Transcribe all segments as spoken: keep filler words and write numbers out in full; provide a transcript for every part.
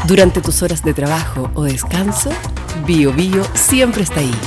Durante tus horas de trabajo o descanso, Bio Bio siempre está ahí.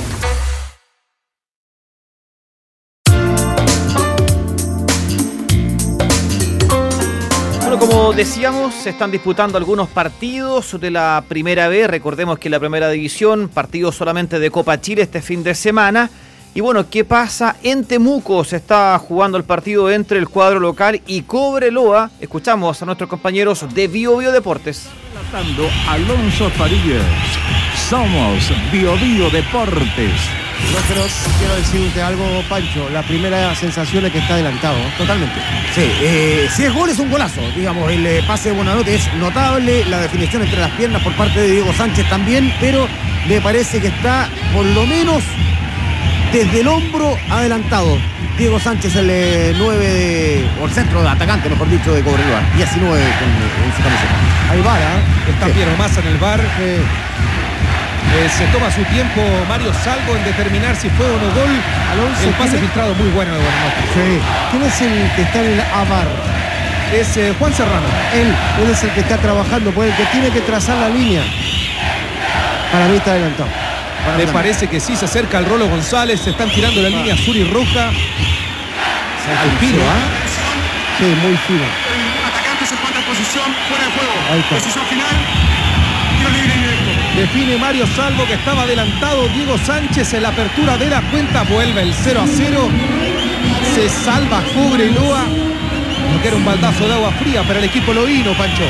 Bueno, como decíamos, se están disputando algunos partidos de la Primera B. Recordemos que la Primera División, partidos solamente de Copa Chile este fin de semana. Y bueno, ¿qué pasa? En Temuco se está jugando el partido entre el cuadro local y Cobreloa. Escuchamos a nuestros compañeros de Bio Bio Deportes. Relatando Alonso Farías. Somos Bio Bio Deportes. No, pero quiero decirte algo, Pancho. La primera sensación es que está adelantado, totalmente. Sí, eh, si es gol es un golazo. Digamos, el eh, pase de Buenanote es notable. La definición entre las piernas por parte de Diego Sánchez también. Pero me parece que está por lo menos desde el hombro adelantado. Diego Sánchez, el eh, nueve de, o el centro de atacante, mejor dicho, de Cobreloa. diecinueve con, con su camiseta. Hay V A R, ¿eh? Está Piero Massa en el V A R. Eh, eh, se toma su tiempo Mario Salvo en determinar si fue o no gol. Alonso, el pase ¿quién es? filtrado muy bueno de Buenanote. Sí. ¿Quién es el que está en el A V A R? Es eh, Juan Serrano. Él, él es el que está trabajando, pues el que tiene que trazar la línea. Para mí está adelantado. Para Me mí. parece que sí, se acerca el Rolo González. Se están tirando la Va. línea azul y roja. Al pino, ¿ah? Sí, muy fino. Atacante se encuentra en posición fuera de juego. Ahí está. Decisión final. Tiro libre indirecto. Define Mario Salvo, que estaba adelantado Diego Sánchez en la apertura de la cuenta. Vuelve el cero a cero. Se salva Cobreloa. Lo que era un baldazo de agua fría para el equipo loíno, Pancho.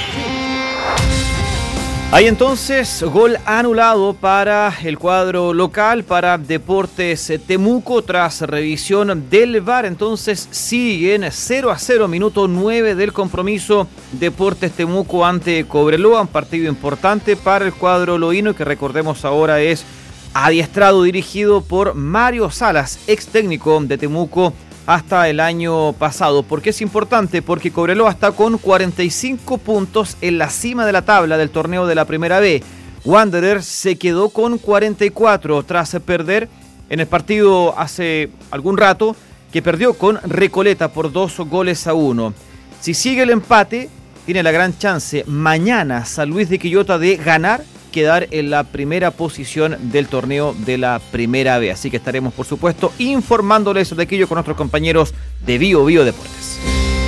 Hay entonces gol anulado para el cuadro local, para Deportes Temuco, tras revisión del V A R. Entonces siguen cero a cero, minuto nueve del compromiso. Deportes Temuco ante Cobreloa, un partido importante para el cuadro loíno, que recordemos ahora es adiestrado, dirigido por Mario Salas, ex técnico de Temuco hasta el año pasado. ¿Por qué es importante? Porque Cobreloa está con cuarenta y cinco puntos en la cima de la tabla del torneo de la Primera B. Wanderers se quedó con cuarenta y cuatro tras perder en el partido hace algún rato, que perdió con Recoleta por dos goles a uno. Si sigue el empate, tiene la gran chance mañana San Luis de Quillota de ganar, quedar en la primera posición del torneo de la Primera B. Así que estaremos, por supuesto, informándoles de aquello con nuestros compañeros de Bio Bio Deportes.